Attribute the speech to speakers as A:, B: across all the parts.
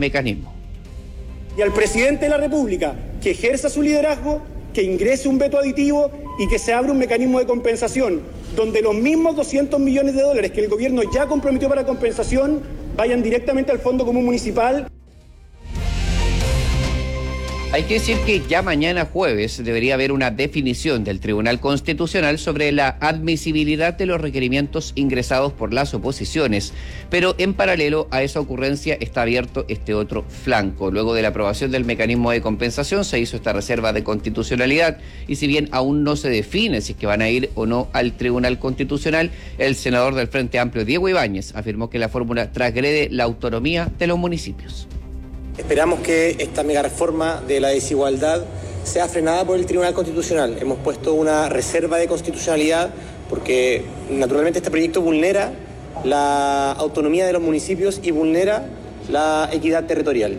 A: mecanismo.
B: Y al presidente de la República que ejerza su liderazgo, que ingrese un veto aditivo y que se abra un mecanismo de compensación, donde los mismos 200 millones de dólares que el gobierno ya comprometió para compensación vayan directamente al Fondo Común Municipal.
A: Hay que decir que ya mañana jueves debería haber una definición del Tribunal Constitucional sobre la admisibilidad de los requerimientos ingresados por las oposiciones, pero en paralelo a esa ocurrencia está abierto este otro flanco. Luego de la aprobación del mecanismo de compensación se hizo esta reserva de constitucionalidad y si bien aún no se define si es que van a ir o no al Tribunal Constitucional, el senador del Frente Amplio, Diego Ibáñez, afirmó que la fórmula transgrede la autonomía de los municipios.
C: Esperamos que esta mega reforma de la desigualdad sea frenada por el Tribunal Constitucional. Hemos puesto una reserva de constitucionalidad porque naturalmente este proyecto vulnera la autonomía de los municipios y vulnera la equidad territorial.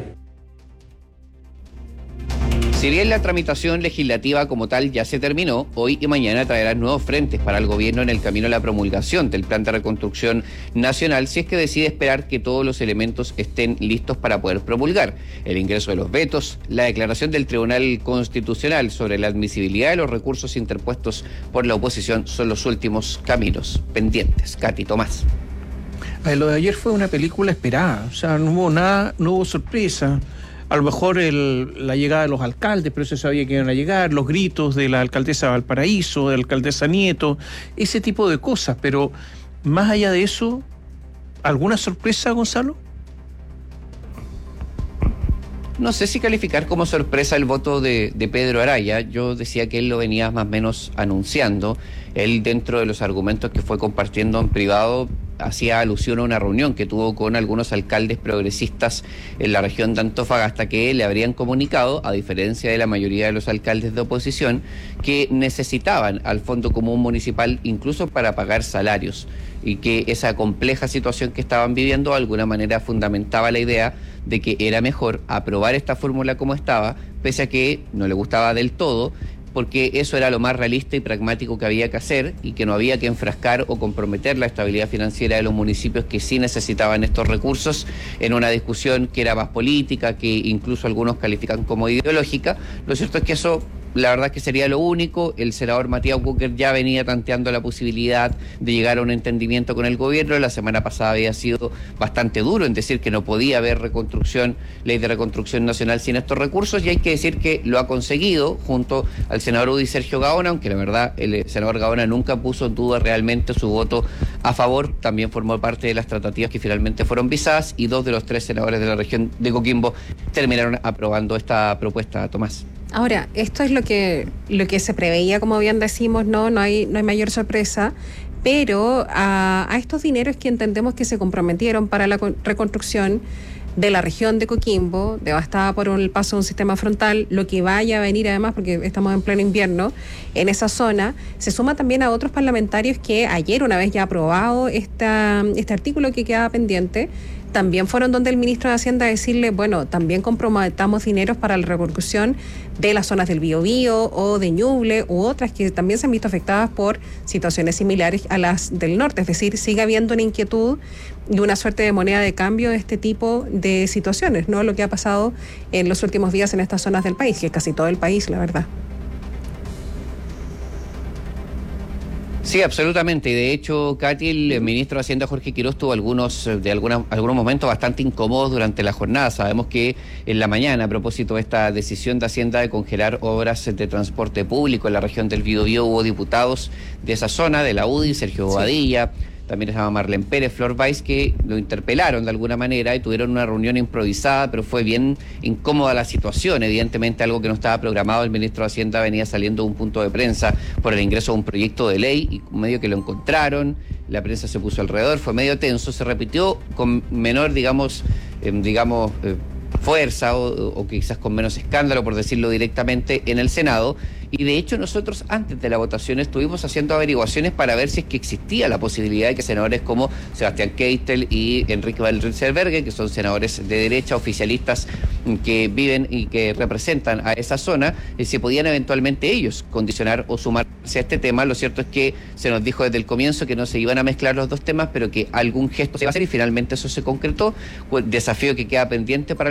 A: Si bien la tramitación legislativa como tal ya se terminó, hoy y mañana traerán nuevos frentes para el gobierno en el camino a la promulgación del Plan de Reconstrucción Nacional, si es que decide esperar que todos los elementos estén listos para poder promulgar. El ingreso de los vetos, la declaración del Tribunal Constitucional sobre la admisibilidad de los recursos interpuestos por la oposición son los últimos caminos pendientes. Katy Tomás.
D: Lo de ayer fue una película esperada, o sea, no hubo nada, no hubo sorpresa. A lo mejor la llegada de los alcaldes, pero se sabía que iban a llegar, los gritos de la alcaldesa Valparaíso, de la alcaldesa Nieto, ese tipo de cosas. Pero más allá de eso, ¿alguna sorpresa, Gonzalo?
A: No sé si calificar como sorpresa el voto de Pedro Araya. Yo decía que él lo venía más o menos anunciando. Él, dentro de los argumentos que fue compartiendo en privado, hacía alusión a una reunión que tuvo con algunos alcaldes progresistas en la región de Antofagasta que le habrían comunicado, a diferencia de la mayoría de los alcaldes de oposición, que necesitaban al Fondo Común Municipal incluso para pagar salarios y que esa compleja situación que estaban viviendo de alguna manera fundamentaba la idea de que era mejor aprobar esta fórmula como estaba, pese a que no le gustaba del todo, porque eso era lo más realista y pragmático que había que hacer y que no había que enfrascar o comprometer la estabilidad financiera de los municipios que sí necesitaban estos recursos en una discusión que era más política, que incluso algunos califican como ideológica. Lo cierto es que eso, la verdad es que sería lo único. El senador Matías Walker ya venía tanteando la posibilidad de llegar a un entendimiento con el gobierno. La semana pasada había sido bastante duro en decir que no podía haber ley de reconstrucción nacional sin estos recursos, y hay que decir que lo ha conseguido junto al senador Udi Sergio Gaona, aunque la verdad el senador Gaona nunca puso en duda realmente su voto a favor. También formó parte de las tratativas que finalmente fueron visadas y 2 de los 3 senadores de la región de Coquimbo terminaron aprobando esta propuesta. Tomás.
E: Ahora, esto es lo que se preveía, como bien decimos, no hay mayor sorpresa, pero a estos dineros que entendemos que se comprometieron para la reconstrucción de la región de Coquimbo, devastada por el paso de un sistema frontal, lo que vaya a venir además, porque estamos en pleno invierno, en esa zona, se suma también a otros parlamentarios que ayer, una vez ya aprobado este artículo que quedaba pendiente, también fueron donde el ministro de Hacienda a decirle, bueno, también comprometamos dineros para la reconstrucción de las zonas del Biobío o de Ñuble u otras que también se han visto afectadas por situaciones similares a las del norte. Es decir, sigue habiendo una inquietud y una suerte de moneda de cambio de este tipo de situaciones, ¿no? Lo que ha pasado en los últimos días en estas zonas del país, que es casi todo el país, la verdad.
A: Sí, absolutamente. Y de hecho, Katy, el ministro de Hacienda, Jorge Quiroz, tuvo algunos momentos bastante incómodos durante la jornada. Sabemos que en la mañana, a propósito de esta decisión de Hacienda de congelar obras de transporte público en la región del Biobío, hubo diputados de esa zona, de la UDI, Sergio Bobadilla, también estaba Marlene Pérez, Flor Weiss, que lo interpelaron de alguna manera y tuvieron una reunión improvisada, pero fue bien incómoda la situación. Evidentemente, algo que no estaba programado. El ministro de Hacienda venía saliendo de un punto de prensa por el ingreso de un proyecto de ley y medio que lo encontraron, la prensa se puso alrededor, fue medio tenso, se repitió con menor, fuerza o quizás con menos escándalo, por decirlo directamente, en el Senado. Y de hecho nosotros antes de la votación estuvimos haciendo averiguaciones para ver si es que existía la posibilidad de que senadores como Sebastián Keitel y Enrique Valderbergue, que son senadores de derecha, oficialistas que viven y que representan a esa zona, si podían eventualmente ellos condicionar o sumarse a este tema. Lo cierto es que se nos dijo desde el comienzo que no se iban a mezclar los dos temas, pero que algún gesto se iba a hacer y finalmente eso se concretó. El desafío que queda pendiente para